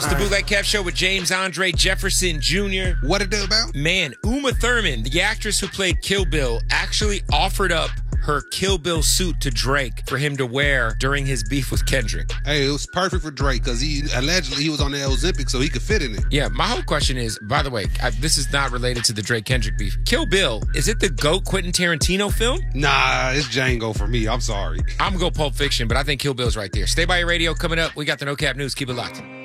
It's the Bootleg Kev Show with James Andre Jefferson Jr. What it do about? Man, Uma Thurman, the actress who played Kill Bill, actually offered up her Kill Bill suit to Drake for him to wear during his beef with Kendrick. Hey, it was perfect for Drake because he allegedly was on the Ozempic so he could fit in it. Yeah, my whole question is, by the way, this is not related to the Drake-Kendrick beef. Kill Bill, is it the GOAT Quentin Tarantino film? Nah, it's Django for me. I'm sorry. I'm going to go Pulp Fiction, but I think Kill Bill's right there. Stay by your radio. Coming up, we got the No Cap News. Keep it locked.